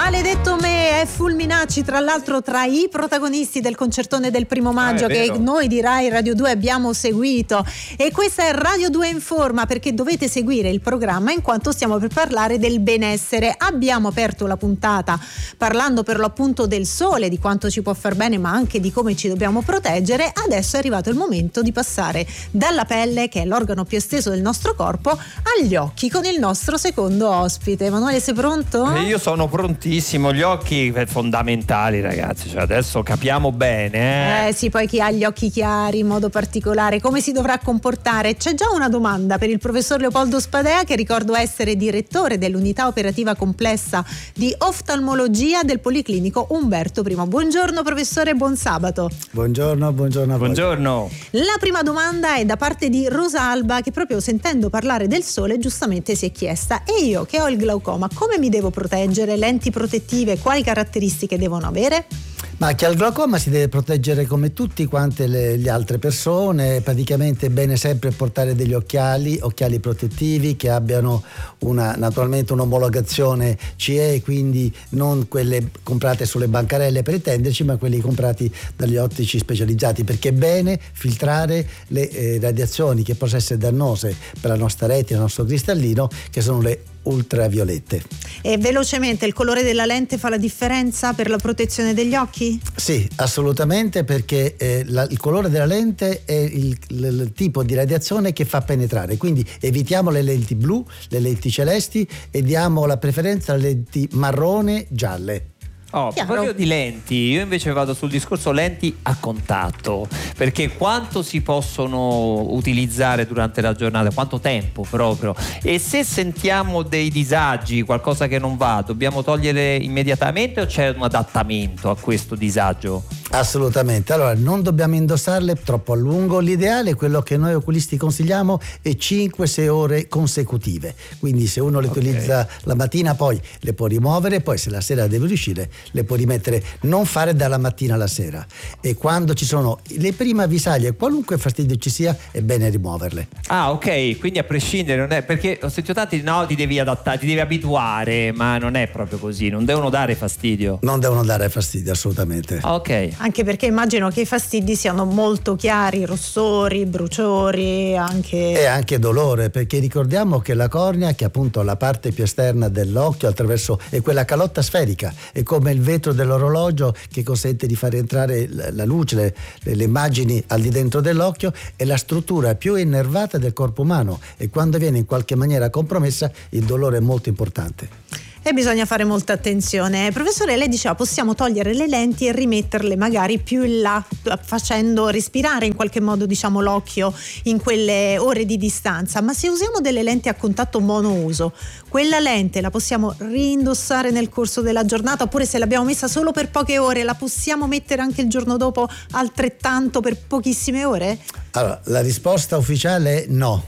Maledetto me è Fulminacci, tra l'altro tra i protagonisti del concertone del 1° maggio che noi di Rai Radio 2 abbiamo seguito, e questa è Radio 2 Informa, perché dovete seguire il programma in quanto stiamo per parlare del benessere. Abbiamo aperto la puntata parlando per l'appunto del sole, di quanto ci può far bene, ma anche di come ci dobbiamo proteggere. Adesso è arrivato il momento di passare dalla pelle, che è l'organo più esteso del nostro corpo, agli occhi con il nostro secondo ospite. Emanuele, sei pronto? Io sono prontissimo, gli occhi fondamentali, ragazzi, cioè adesso capiamo bene. Sì, poi chi ha gli occhi chiari in modo particolare, come si dovrà comportare? C'è già una domanda per il professor Leopoldo Spadea, che ricordo essere direttore dell'unità operativa complessa di oftalmologia del Policlinico Umberto I. Buongiorno professore, buon sabato. Buongiorno a voi. Buongiorno. La prima domanda è da parte di Rosalba, che proprio sentendo parlare del sole giustamente si è chiesta: e io che ho il glaucoma, come mi devo proteggere? Lenti protettive, quali caratteristiche devono avere? Ma chi ha il glaucoma si deve proteggere come tutti quante le altre persone. Praticamente è bene sempre portare degli occhiali protettivi che abbiano naturalmente un'omologazione CE, quindi non quelle comprate sulle bancarelle per intenderci, ma quelli comprati dagli ottici specializzati, perché è bene filtrare le radiazioni che possono essere dannose per la nostra retina, il nostro cristallino, che sono le ultraviolette. E velocemente, il colore della lente fa la differenza per la protezione degli occhi? Sì, assolutamente, perché il colore della lente è il tipo di radiazione che fa penetrare, quindi evitiamo le lenti blu, le lenti celesti, e diamo la preferenza alle lenti marrone gialle. A proposito di lenti, io invece vado sul discorso lenti a contatto, perché quanto si possono utilizzare durante la giornata, quanto tempo proprio, e se sentiamo dei disagi, qualcosa che non va, dobbiamo togliere immediatamente o c'è un adattamento a questo disagio? Assolutamente, allora non dobbiamo indossarle troppo a lungo, l'ideale, quello che noi oculisti consigliamo, è 5-6 ore consecutive, quindi se uno le utilizza la mattina poi le può rimuovere, poi se la sera deve uscire le può rimettere, non fare dalla mattina alla sera, e quando ci sono le prime avvisaglie, qualunque fastidio ci sia, è bene rimuoverle. Ok, quindi a prescindere, non è, perché ho sentito tanti, no, ti devi adattare, ti devi abituare, ma non è proprio così, non devono dare fastidio. Non devono dare fastidio, assolutamente. Ok. Anche perché immagino che i fastidi siano molto chiari, rossori, bruciori, e anche dolore, perché ricordiamo che la cornea, che è appunto la parte più esterna dell'occhio, attraverso è quella calotta sferica, è come il vetro dell'orologio che consente di far entrare la luce, le immagini al di dentro dell'occhio, è la struttura più innervata del corpo umano, e quando viene in qualche maniera compromessa il dolore è molto importante. E bisogna fare molta attenzione. Professore, lei diceva possiamo togliere le lenti e rimetterle magari più in là, facendo respirare in qualche modo, diciamo, l'occhio in quelle ore di distanza, ma se usiamo delle lenti a contatto monouso, quella lente la possiamo rindossare nel corso della giornata, oppure se l'abbiamo messa solo per poche ore la possiamo mettere anche il giorno dopo altrettanto per pochissime ore? Allora, la risposta ufficiale è no.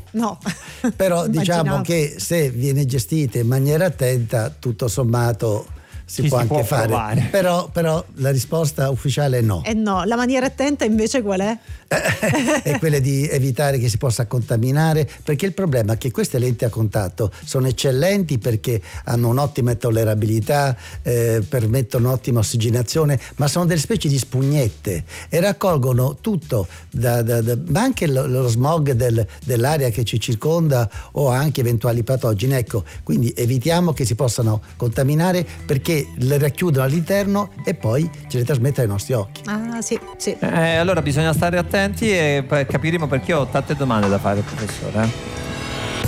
Però diciamo che se viene gestita in maniera attenta, tutto sommato si può anche fare. Però la risposta ufficiale è no. No, la maniera attenta invece qual è? È quella di evitare che si possa contaminare, perché il problema è che queste lenti a contatto sono eccellenti perché hanno un'ottima tollerabilità, permettono un'ottima ossigenazione, ma sono delle specie di spugnette e raccolgono tutto, ma anche lo smog dell'aria che ci circonda, o anche eventuali patogeni. Ecco, quindi evitiamo che si possano contaminare, perché le racchiudono all'interno e poi ce le trasmettono ai nostri occhi. Sì. Allora bisogna stare attenti, e capiremo, perché ho tante domande da fare, professore.